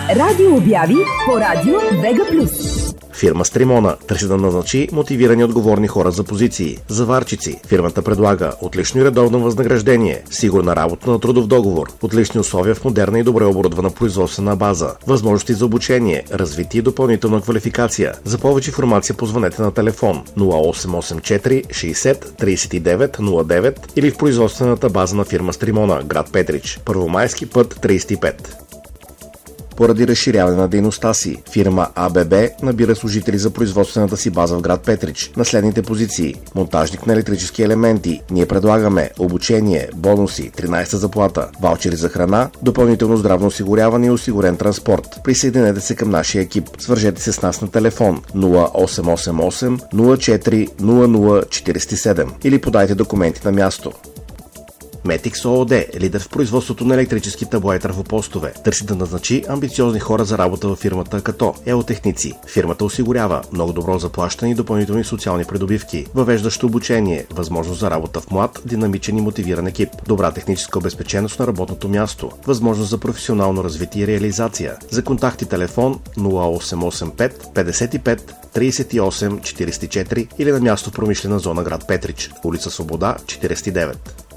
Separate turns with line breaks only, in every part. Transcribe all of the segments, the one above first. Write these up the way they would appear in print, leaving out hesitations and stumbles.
Радио обяви по радио Вега Плюс.
Фирма Стримона търси да назначи мотивирани отговорни хора за позиции. Заварчици. Фирмата предлага отлично и редовно възнаграждение, сигурна работа на трудов договор, отлични условия в модерна и добре оборудвана производствена база, възможности за обучение, развитие и допълнителна квалификация. За повече информация позвънете на телефон 0884 60 39 09 или в производствената база на фирма Стримона, град Петрич, Първомайски път 35. Поради разширяване на дейността си, фирма АББ набира служители за производствената си база в град Петрич. На следните позиции: монтажник на електрически елементи. Ние предлагаме обучение, бонуси, 13-та заплата, ваучери за храна, допълнително здравно осигуряване и осигурен транспорт. Присъединете се към нашия екип. Свържете се с нас на телефон 0888 04 0047 или подайте документи на място. Метикс ООД, лидер в производството на електрически табла и трафопостове, търси да назначи амбициозни хора за работа във фирмата като еотехници. Фирмата осигурява много добро заплащане и допълнителни социални придобивки, въвеждащо обучение, възможност за работа в млад, динамичен и мотивиран екип, добра техническа обезпеченост на работното място, възможност за професионално развитие и реализация. За контакти телефон 0885 55 38 44 или на място в промишлена зона град Петрич, улица Свобода 49.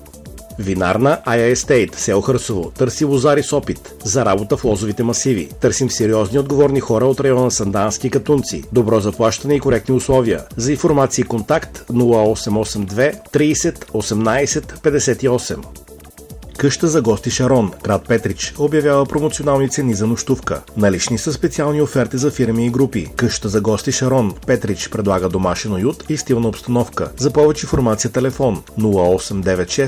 Винарна Ая Естейт, село Хърсово, търси лозари с опит за работа в лозовите масиви. Търсим сериозни отговорни хора от района Сандански и Катунци. Добро заплащане и коректни условия. За информация и контакт 0882 30 18 58. Къща за гости Шарон, град Петрич, обявява промоционални цени за нощувка. Налични са специални оферти за фирми и групи. Къща за гости Шарон, Петрич, предлага домашен уют и стилна обстановка. За повече информация телефон 0896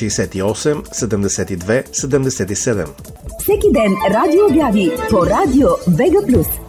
68 72 77.
Всеки ден радио обяви по радио Вега Плюс.